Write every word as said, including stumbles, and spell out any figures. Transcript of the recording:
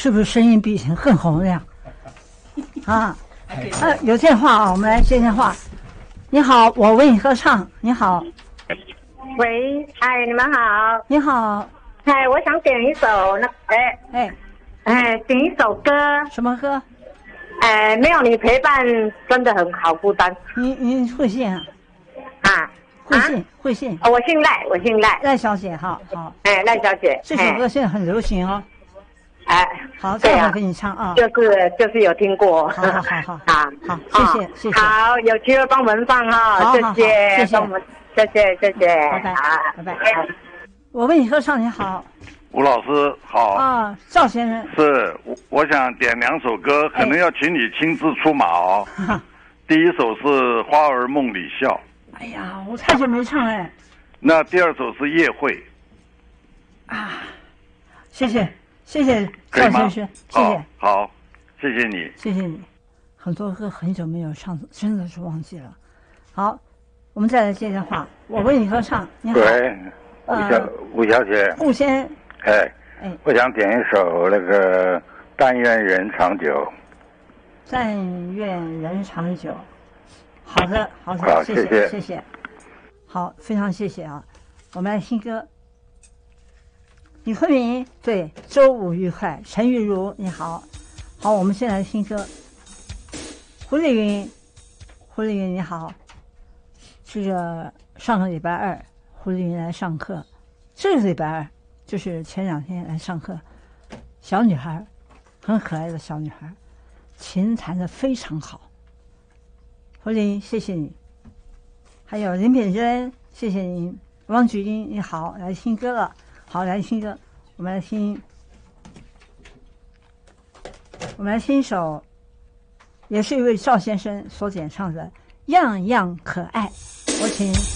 是不是声音比以前更洪亮？啊，啊，有电话啊，我们来接电话。你好，我为你合唱。你好， 喂，哎，你们好。 你好， 哎，我想点一首那，哎哎哎，点一首歌。 什么歌？ 哎，没有你陪伴真的很好孤单。 你你会姓啊？ 啊， 会姓、啊、会姓、 哦。我姓赖，我姓赖。 赖小姐，好好。 哎，赖小姐， 这首歌现在很流行哦。 哎， 好，待会儿给你唱啊。 就是就是有听过。 好好好好。 啊， 好，谢谢谢谢。 好，有机会帮我们放哈，谢谢谢谢我们，谢谢谢谢。 拜拜拜拜。我为你合唱，你好。 吴老师好啊，赵先生是，我我想点两首歌，可能要请你亲自出马哦。哎、第一首是《花儿梦里笑》。 哎呀，我太久没唱哎。 那第二首是《夜会》。 啊，谢谢谢谢赵先生，谢谢。 好，谢谢你， 谢谢你。很多歌很久没有唱，真的是忘记了。好，我们再来接电话。我为你合唱，你好。 喂，吴小、呃、吴小姐。 吴先。 哎，哎，我想点一首那个《但愿人长久》。 但愿人长久。好的，好的， 好谢谢， 谢谢， 谢谢。好，非常谢谢啊！我们来听歌。李坤明对，周五愉快。陈玉茹你好，好，我们先来听歌。胡丽云，胡丽云你好，这个上个礼拜二，胡丽云来上课，这个礼拜二。就是前两天来上课，小女孩，很可爱的小女孩，琴弹得非常好。胡林，谢谢你。还有林品珍，谢谢您。汪菊英，你好，来听歌了。好，来听歌，我们来听，我们来听一首，也是一位赵先生所演唱的《样样可爱》。我请。